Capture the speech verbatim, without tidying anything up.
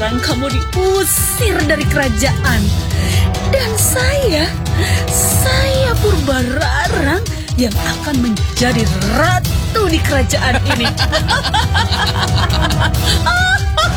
sekarang kamu diusir dari kerajaan. Dan saya, saya Purbararang yang akan menjadi ratu di kerajaan ini.